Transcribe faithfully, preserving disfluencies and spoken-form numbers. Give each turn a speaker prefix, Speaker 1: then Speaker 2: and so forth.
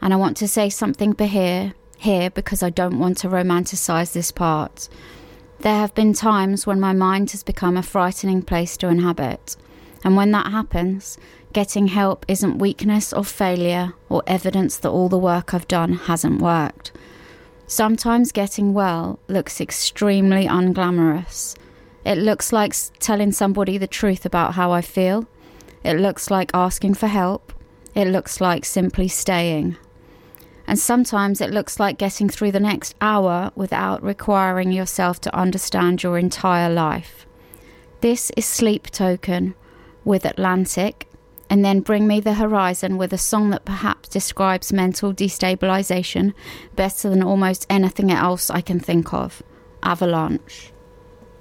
Speaker 1: And I want to say something here, here because I don't want to romanticize this part. There have been times when my mind has become a frightening place to inhabit. And when that happens, getting help isn't weakness or failure or evidence that all the work I've done hasn't worked. Sometimes getting well looks extremely unglamorous. It looks like telling somebody the truth about how I feel. It looks like asking for help. It looks like simply staying. And sometimes it looks like getting through the next hour without requiring yourself to understand your entire life. This is Sleep Token with Atlantic, and then Bring Me the Horizon with a song that perhaps describes mental destabilization better than almost anything else I can think of, Avalanche.